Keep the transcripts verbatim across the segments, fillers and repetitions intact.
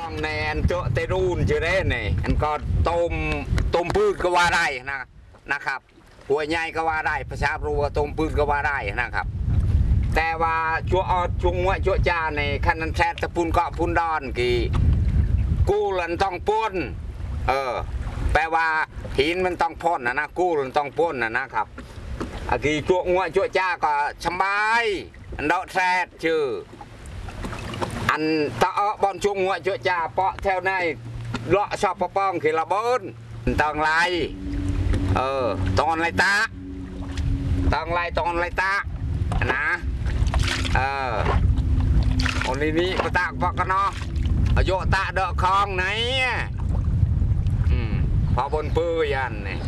ในอันโจเตรูนจะได้เนี่ยอันก็ต้มต้มพืชก็ว่าได้นะนะครับหัวใหญ่ก็ว่าได้ภาษาบรูต้มพืชก็ว่าได้นะครับแต่ว่าชัวเอาชุงว่าชัวจ้าในขันนันแทตะพุนเกาะพุนดอนกี่กู้ลันต้องป้นเออแปลว่าหินมันต้องพ่นนะนะกู้ลันต้องป้นนะนะครับอากีชัวงวชัวจ้าก็สบายอันดอกแทดชื่ออันตาบอลชุงวชัวจ้าเปาะแถวในเลาะชอบปะป้องขีละบนตองไรเออตอนไรตาตองไรตอนไรตานะเออคนนี้ปะตากปะกันเนาะโยตาเดาะคลองไหนอืมพอบนปื้ยันเนี่ย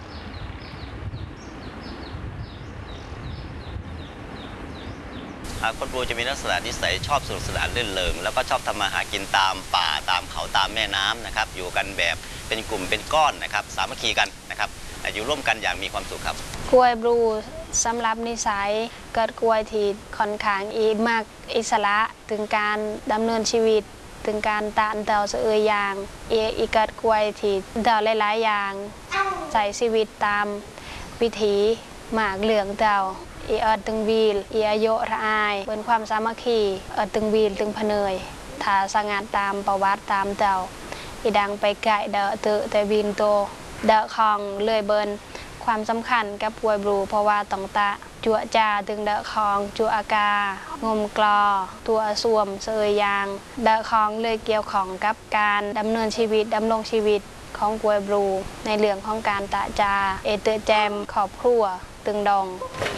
คนปูจะมีลักษณะนิสัยชอบสนุกสนานเล่นเริงแล้วก็ชอบทำมาหากินตามป่าตามเขาตามแม่น้ำนะครับอยู่กันแบบเป็นกลุ่มเป็นก้อนนะครับสามัคคีกันนะครับอยู่ร่วมกันอย่างมีความสุขครับกล้วยบลูสำหรับนิสัยเกิดกล้วยที่ค่อนข้างอีมากอิสระถึงการดำเนินชีวิตถึงการตานเต่าเสืออย่างเออีเกิดกล้วยที่เต่าหลายๆอย่างใช้ชีวิตตามวิถีหมากเหลืองเต่าอีเอิดตึงวีลอีอายุระอายเป็นความสามัคคีเอิดตึงวีลตึงพเนยถ้าสังานตามประวัติตามเต่าอีดังไปไก่เดาเตอแต่วีนโตเดาคองเลื่อยเบินความสำคัญกับกล้วยบลูเพราะว่าต้องตะจั่วจ่าตึงเดาคองจั่วอากางมกลอตัวสวมเสยยางเดาคองเลยเกี่ยวของกับการดำเนินชีวิตดำรงชีวิตของกล้วยบลูในเรื่องของการตะจาเอเตอร์แจมครอบครัวตึงดอง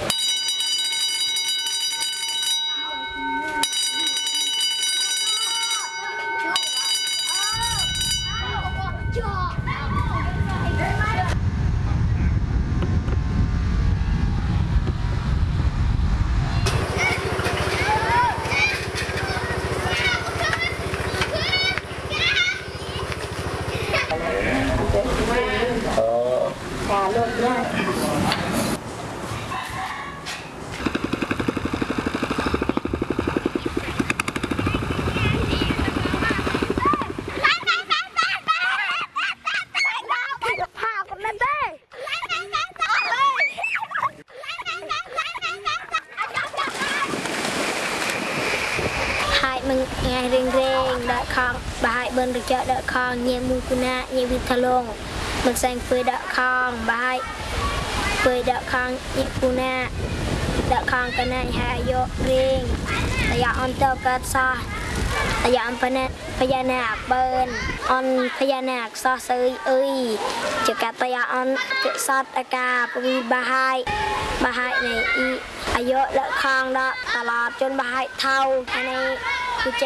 มึงไงเร่งเร่งเดาคองบายเบิร์นเจาะเดาคองเงียมุกุณะเงียวิทลงมันแซงเฟยเดาคองบายเฟยเดาคองเงียกุณะเดาคองกันในหายโยเร่งแต่ยาอันเตอร์กัดซาแต่ยาอันพญาพญานาคเบิร์นอันพญานาคซอเซยเอ้ยจะกัดแต่ยาอันเจซอดอากาปวีบาไฮบาไฮในอีอายุเดาคองเดาตลอดจนบาไฮเท่าใน